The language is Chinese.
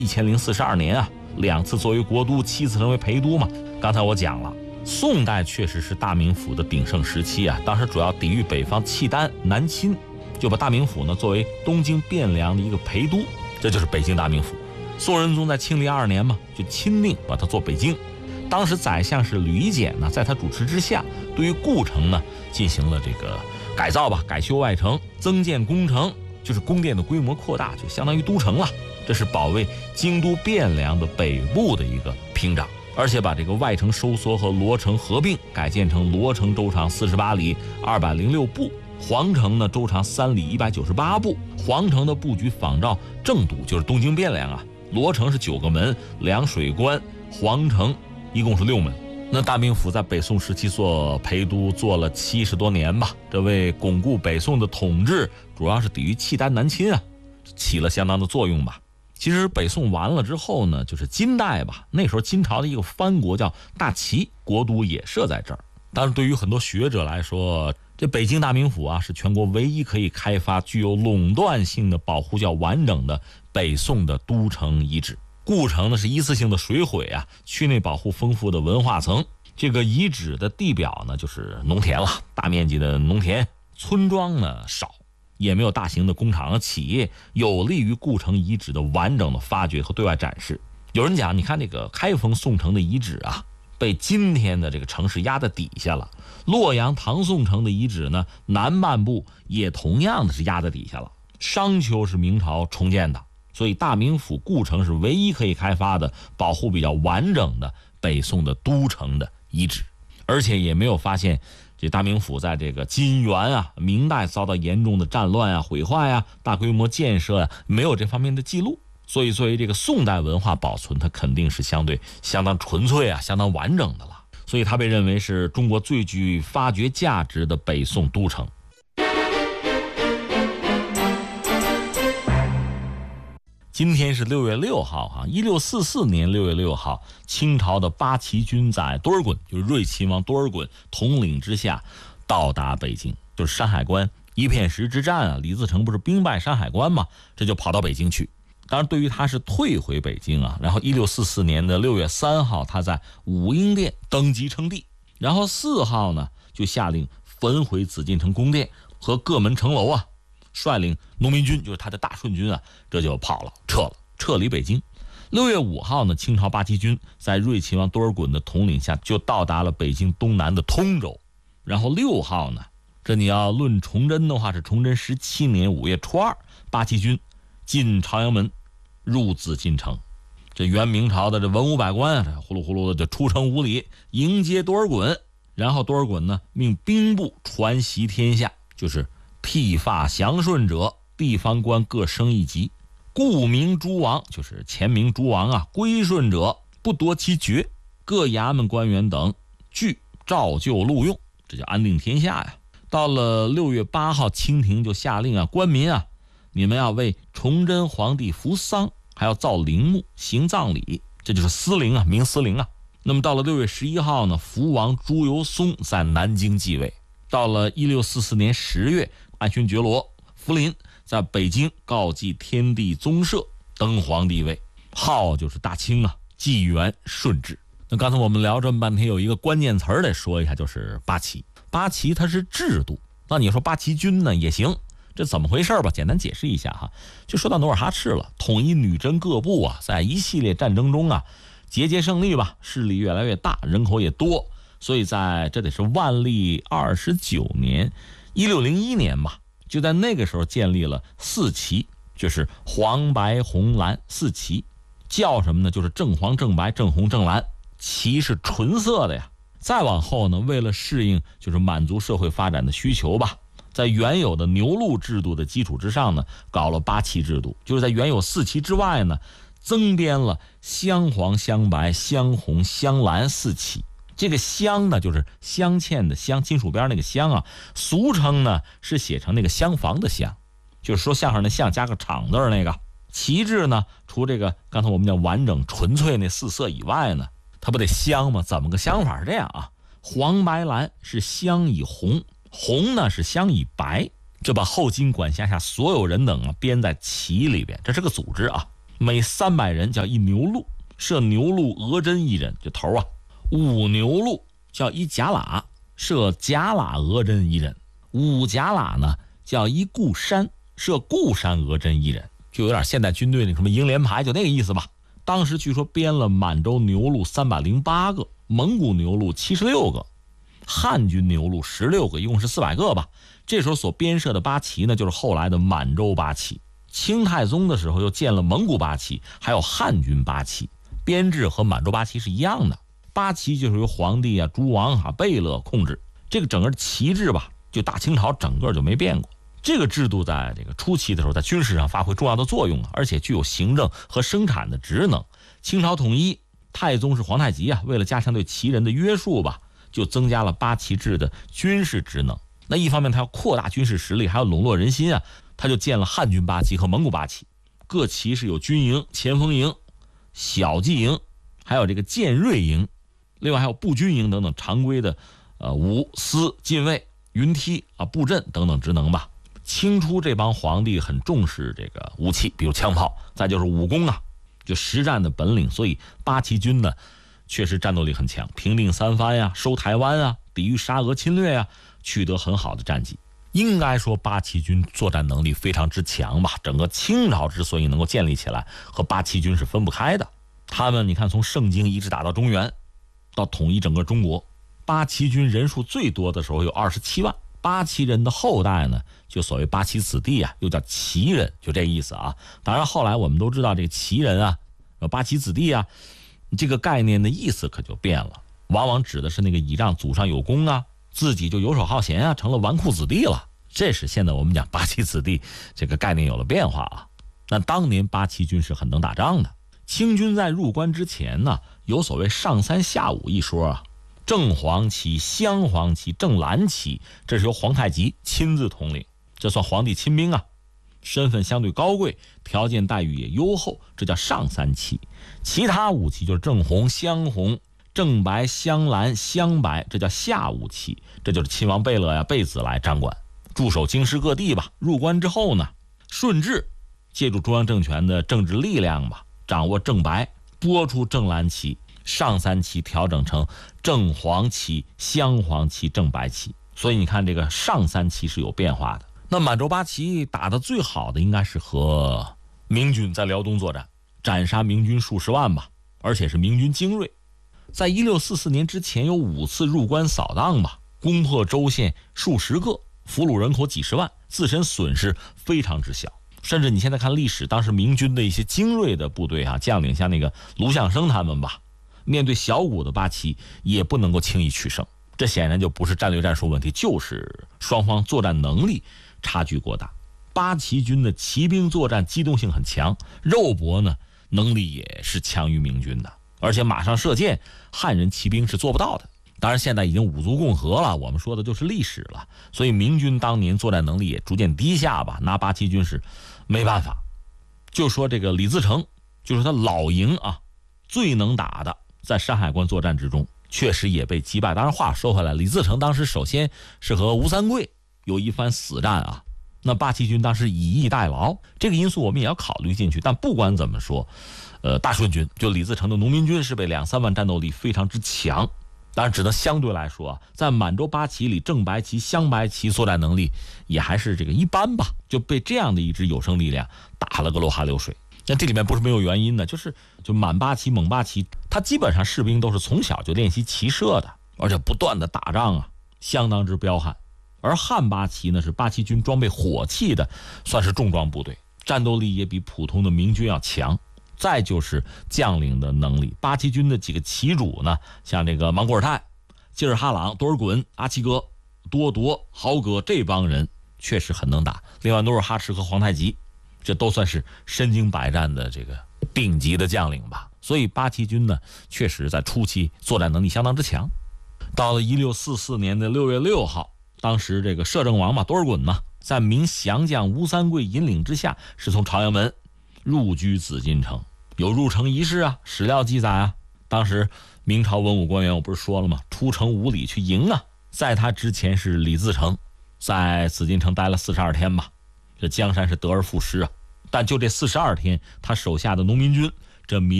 1042年啊，2次作为国都，7次成为陪都嘛。刚才我讲了，宋代确实是大名府的鼎盛时期啊，当时主要抵御北方契丹南侵，就把大名府呢作为东京汴梁的一个陪都，这就是北京大名府。宋仁宗在庆历2年嘛，就钦定把它做北京。当时宰相是吕夷简呢，在他主持之下，对于故城呢进行了这个改造吧，改修外城，增建宫城，就是宫殿的规模扩大，就相当于都城了。这是保卫京都汴梁的北部的一个屏障，而且把这个外城收缩和罗城合并，改建成罗城周长48里206步，皇城呢周长3里198步。皇城的布局仿照正都，就是东京汴梁啊。罗城是9个门，2水关，皇城一共是6门。那大名府在北宋时期做陪都做了70多年吧，这为巩固北宋的统治，主要是抵御契丹南侵啊，起了相当的作用吧。其实北宋完了之后呢，就是金代吧，那时候金朝的一个藩国叫大齐，国都也设在这儿。但是对于很多学者来说，这北京大名府啊是全国唯一可以开发具有垄断性的保护较完整的北宋的都城遗址。故城呢是一次性的水毁啊，区内保护丰富的文化层。这个遗址的地表呢就是农田了，大面积的农田，村庄呢少，也没有大型的工厂和企业，有利于故城遗址的完整的发掘和对外展示。有人讲，你看这个开封宋城的遗址啊，被今天的这个城市压在底下了。洛阳唐宋城的遗址呢，南半部也同样的是压在底下了。商丘是明朝重建的，所以大名府故城是唯一可以开发的保护比较完整的北宋的都城的遗址，而且也没有发现这大名府在这个金元啊、明代遭到严重的战乱啊、毁坏啊、大规模建设啊，没有这方面的记录。所以作为这个宋代文化保存，它肯定是相当纯粹啊、相当完整的了。所以它被认为是中国最具发掘价值的北宋都城。今天是6月6号哈，1644年6月6号，清朝的八旗军在多尔衮，就是瑞亲王多尔衮统领之下到达北京，就是山海关一片石之战啊。李自成不是兵败山海关吗？这就跑到北京去。当然，对于他是退回北京啊。然后1644年的6月3号，他在武英殿登基称帝。然后4号呢，就下令焚毁紫禁城宫殿和各门城楼啊。率领农民军，就是他的大顺军啊，这就跑了，撤离北京。6月5号呢，清朝八旗军在瑞亲王多尔衮的统领下就到达了北京东南的通州。然后6号呢，这你要论崇祯的话，是崇祯17年5月初2，八旗军进朝阳门，入紫禁城。这元明朝的这文武百官啊，这呼噜呼噜的就出城5里迎接多尔衮。然后多尔衮呢，命兵部传习天下，就是剃发降顺者，地方官各升1级。故名诸王，就是前明诸王啊，归顺者不夺其爵，各衙门官员等俱照旧录用，这叫安定天下呀。到了6月8号，清廷就下令啊，官民啊，你们要为崇祯皇帝扶丧，还要造陵墓行葬礼，这就是司陵啊，明司陵啊。那么到了6月11号呢，福王朱由崧在南京继位。到了1644年10月，安勋觉罗福临在北京告祭天地宗社，登皇帝位，号就是大清啊，纪元顺治。那刚才我们聊这么半天，有一个关键词儿得说一下，就是八旗。八旗它是制度，那你说八旗军呢也行，这怎么回事吧？简单解释一下哈。就说到努尔哈赤了，统一女真各部啊，在一系列战争中啊，节节胜利吧，势力越来越大，人口也多，所以在这得是万历29年1601年吧，就在那个时候建立了4旗，就是黄白红蓝4旗。叫什么呢？就是正黄正白正红正蓝，旗是纯色的呀。再往后呢，为了适应就是满足社会发展的需求吧，在原有的牛录制度的基础之上呢，搞了8旗制度，就是在原有4旗之外呢，增编了镶黄镶白镶红镶蓝4旗。这个镶呢，就是镶嵌的镶，金属边那个镶啊，俗称呢是写成那个厢房的厢，就是说相声的相加个厂字那个。旗帜呢，除这个刚才我们讲完整纯粹那4色以外呢，它不得镶吗？怎么个镶法？是这样啊，黄白蓝是镶以红，红呢是镶以白，这把后金管辖下所有人等啊编在旗里边，这是个组织啊。 每300人叫一牛录，设牛录额真1人，这头啊。5牛录叫一甲喇，设甲喇额真1人。5甲喇呢叫一固山，设固山额真1人，就有点现代军队那什么营连排，就那个意思吧。当时据说编了满洲牛录308个，蒙古牛录76个，汉军牛录16个，一共是400个吧。这时候所编设的八旗呢，就是后来的满洲八旗。清太宗的时候又建了蒙古八旗，还有汉军八旗，编制和满洲八旗是一样的。八旗就是由皇帝啊、诸王啊、贝勒控制，这个整个旗制吧，就大清朝整个就没变过。这个制度在这个初期的时候，在军事上发挥重要的作用，而且具有行政和生产的职能。清朝统一，太宗是皇太极啊，为了加强对旗人的约束吧，就增加了八旗制的军事职能。那一方面他要扩大军事实力，还要笼络人心啊，他就建了汉军八旗和蒙古八旗，各旗是有军营、前锋营、小骑营，还有这个建锐营，另外还有步军营等等常规的武司、禁卫、云梯啊、布阵等等职能吧。清初这帮皇帝很重视这个武器，比如枪炮，再就是武功啊，就实战的本领，所以八旗军呢确实战斗力很强，平定三藩呀、收台湾啊、抵御沙俄侵略啊，取得很好的战绩。应该说八旗军作战能力非常之强吧，整个清朝之所以能够建立起来，和八旗军是分不开的。他们你看，从盛京一直打到中原，到统一整个中国，八旗军人数最多的时候有27万。八旗人的后代呢，就所谓八旗子弟啊，又叫旗人，就这意思啊。当然后来我们都知道这个旗人啊、八旗子弟啊，这个概念的意思可就变了，往往指的是那个倚仗祖上有功啊，自己就游手好闲啊，成了纨绔子弟了。这是现在我们讲八旗子弟这个概念有了变化啊。那当年八旗军是很能打仗的。清军在入关之前呢，有所谓上三下五一说啊，正黄旗、镶黄旗、正蓝旗，这是由皇太极亲自统领，这算皇帝亲兵啊，身份相对高贵，条件待遇也优厚，这叫上三旗。其他五旗就是正红、镶红、正白、镶蓝、镶白，这叫下五旗，这就是亲王贝勒呀、贝子来掌管，驻守京师各地吧。入关之后呢，顺治借助中央政权的政治力量吧，掌握正白，拨出正蓝旗，上三旗调整成正黄旗、镶黄旗、正白旗。所以你看这个上三旗是有变化的。那满洲八旗打得最好的应该是和明军在辽东作战，斩杀明军数十万吧，而且是明军精锐。在1644年之前有5次入关扫荡吧，攻破州县数十个，俘虏人口几十万，自身损失非常之小。甚至你现在看历史，当时明军的一些精锐的部队啊，将领像那个卢象升他们吧，面对小股的八旗也不能够轻易取胜。这显然就不是战略战术问题，就是双方作战能力差距过大。八旗军的骑兵作战机动性很强，肉搏呢能力也是强于明军的，而且马上射箭，汉人骑兵是做不到的。当然现在已经五族共和了，我们说的就是历史了，所以明军当年作战能力也逐渐低下吧，拿八旗军是没办法。就说这个李自成，就是他老营啊，最能打的，在山海关作战之中确实也被击败。当然话说回来，李自成当时首先是和吴三桂有一番死战啊，那八旗军当时以逸待劳，这个因素我们也要考虑进去。但不管怎么说，大顺军就李自成的农民军是被2-3万战斗力非常之强，当然只能相对来说啊，在满洲八旗里，正白旗、镶白旗作战能力也还是这个一般吧，就被这样的一支有生力量打了个落花流水。那这里面不是没有原因的，就满八旗、蒙八旗，他基本上士兵都是从小就练习骑射的，而且不断的打仗啊，相当之彪悍。而汉八旗呢，是八旗军装备火器的，算是重装部队，战斗力也比普通的明军要强。再就是将领的能力，八旗军的几个旗主呢，像这个莽古尔泰、济尔哈朗、多尔衮、阿齐哥、多铎、豪哥，这帮人确实很能打。另外努尔哈赤和皇太极，这都算是身经百战的这个顶级的将领吧。所以八旗军呢，确实在初期作战能力相当之强。到了1644年的6月6号，当时这个摄政王嘛，多尔衮嘛，在明降将吴三桂引领之下，是从朝阳门入居紫禁城。有入城仪式啊，史料记载啊，当时明朝文武官员我不是说了吗？出城5里去迎啊。在他之前是李自成，在紫禁城待了42天吧，这江山是得而复失啊。 但就这42天，他手下的农民军这